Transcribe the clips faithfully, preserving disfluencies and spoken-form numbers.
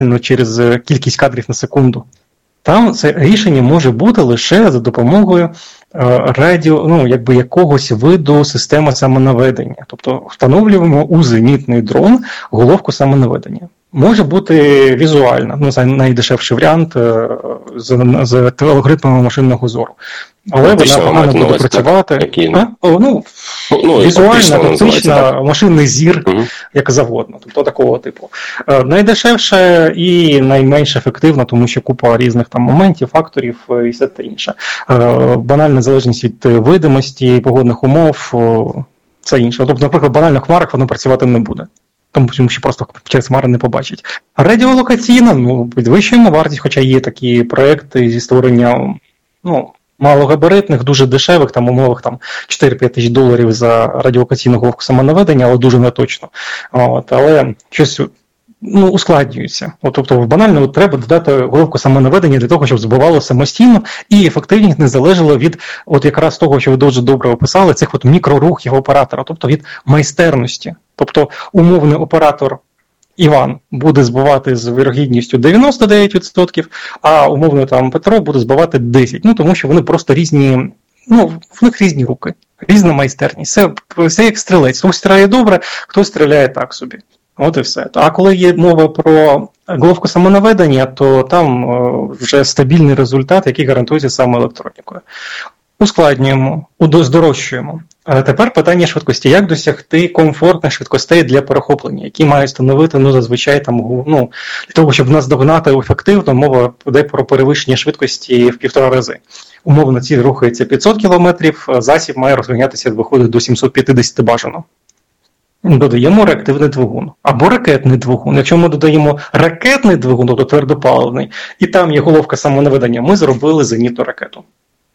через кількість кадрів на секунду. Там це рішення може бути лише за допомогою радіо, ну, якби якогось виду системи самонаведення. Тобто встановлюємо у зенітний дрон головку самонаведення. Може бути візуально, ну, це найдешевший варіант з, з алгоритмами машинного зору. Але вона погано буде працювати. Які? А? О, ну, ну, візуальна, тактична, машинний зір, угу. як завгодно. Тобто такого типу. Найдешевше і найменш ефективно, тому що купа різних там моментів, факторів і все те інше. Банальна залежність від видимості, погодних умов, це інше. Тобто, наприклад, банально в хмарах воно працювати не буде. Тому що просто через хмари не побачить. А радіолокаційна, ну, підвищуємо вартість, хоча є такі проекти зі створення, ну, малогабаритних, дуже дешевих, там, умовах, там, чотири-п'ять тисяч доларів за радіолокаційну головку самонаведення, але дуже неточно. От, але щось, ну, ускладнюється. От, тобто, банально от, треба додати головку самонаведення для того, щоб збивало самостійно, і ефективність не залежала від от якраз того, що ви дуже добре описали, цих от мікрорухів оператора, тобто від майстерності. Тобто умовний оператор Іван буде збивати з вірогідністю дев'яносто дев'ять відсотків, а умовний там Петро буде збивати десять відсотків. Ну, тому що вони просто різні, ну, в них різні руки, різна майстерність. Це, це як стрілець. Хтось стріляє добре, хтось стріляє так собі. От і все. А коли є мова про головку самонаведення, то там вже стабільний результат, який гарантується саме електронікою. Ускладнюємо, здорожчуємо. А тепер питання швидкості. Як досягти комфортних швидкостей для перехоплення, які мають становити, ну, зазвичай, там, ну, для того, щоб нас догнати ефективно, мова йде про перевищення швидкості в півтора рази. Умовно, ціль рухається п'ятсот кілометрів, засіб має розганятися, виходить до сімсот п'ятдесят бажано. Додаємо реактивний двигун. Або ракетний двигун. Якщо ми додаємо ракетний двигун, тобто твердопаливний, і там є головка самонаведення, ми зробили зенітну ракету.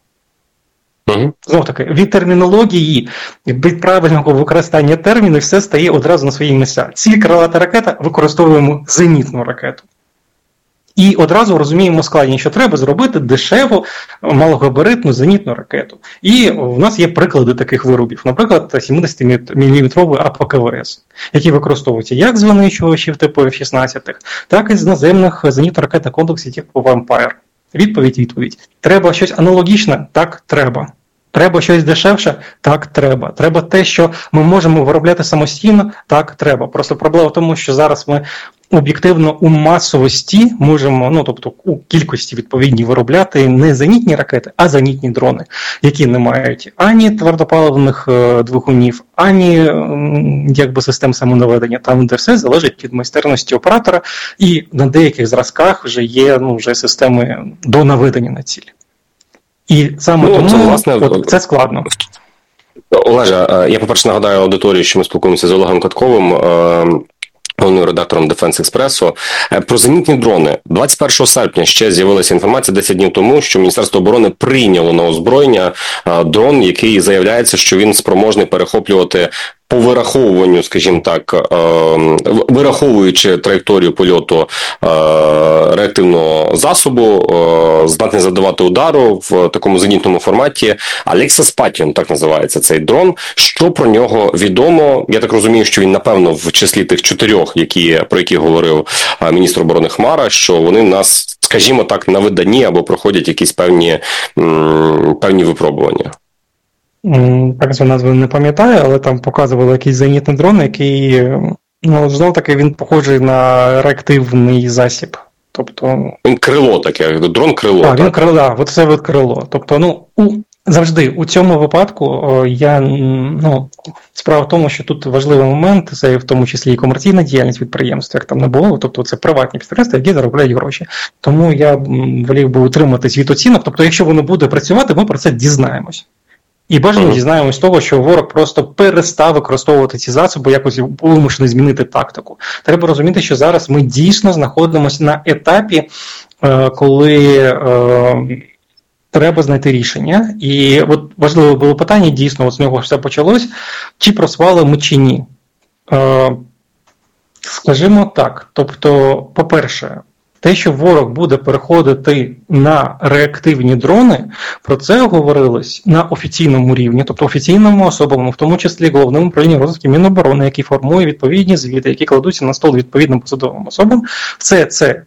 Угу. Знову таки, від термінології, від правильного використання термінів все стає одразу на свої місця. Ціль крилата ракета, використовуємо зенітну ракету. І одразу розуміємо складність, що треба зробити дешеву, малогабаритну зенітну ракету. І в нас є приклади таких виробів. Наприклад, сімдесятиміліметровий ей пі ка ве ес, який використовується як з винищувачів типу еф шістнадцять, так і з наземних зенітно-ракетних комплексів типу Vampire. Відповідь, відповідь. Треба щось аналогічне? Так, треба. Треба щось дешевше? Так, треба. Треба те, що ми можемо виробляти самостійно? Так, треба. Просто проблема в тому, що зараз ми об'єктивно у масовості можемо, ну, тобто у кількості відповідній виробляти не зенітні ракети, а зенітні дрони, які не мають ані твердопаливних двигунів, ані, якби, систем самонаведення, там, де все залежить від майстерності оператора, і на деяких зразках вже є, ну, вже системи до наведення на ціль. І саме ну, тому це, власне, от, це складно. Олеже, я, по-перше, нагадаю аудиторії, що ми спілкуємося з Олегом Катковим, головним редактором Defense Express. Про зенітні дрони. двадцять першого серпня ще з'явилася інформація десять днів тому, що Міністерство оборони прийняло на озброєння дрон, який заявляється, що він спроможний перехоплювати по вираховуванню, скажімо так, вираховуючи траєкторію польоту реактивного засобу, здатний завдавати удару в такому зенітному форматі. Alexis Patton, так називається цей дрон. Що про нього відомо? Я так розумію, що він, напевно, в числі тих чотирьох, які, про які говорив міністр оборони Хмара, що вони в нас, скажімо так, на виданні або проходять якісь певні, певні випробування. Так, цю назву не пам'ятаю, але там показували якийсь зенітний дрон, який, ну, знов таки, він похожий на реактивний засіб. Тобто... Він крило таке, дрон-крило. А, так? Він крило, да, от це от крило. Тобто, ну, у, завжди у цьому випадку я, ну, справа в тому, що тут важливий момент, це в тому числі і комерційна діяльність підприємств, як там не було, тобто це приватні підприємства, які заробляють гроші. Тому я волів би утриматись від оцінок, тобто якщо воно буде працювати, ми про це дізнаємось. І бажано дізнаємось з того, що ворог просто перестав використовувати ці засоби, якось вимушений змінити тактику. Треба розуміти, що зараз ми дійсно знаходимося на етапі, коли е, треба знайти рішення. І от важливе було питання, дійсно, от з нього все почалось, чи просвали ми чи ні. Е, скажімо так, тобто, по-перше, Те, що ворог буде переходити на реактивні дрони, про це говорилось на офіційному рівні, тобто офіційному особовому, в тому числі головному управлінні розвитку Міноборони, який формує відповідні звіти, які кладуться на стол відповідним посадовим особам. Все це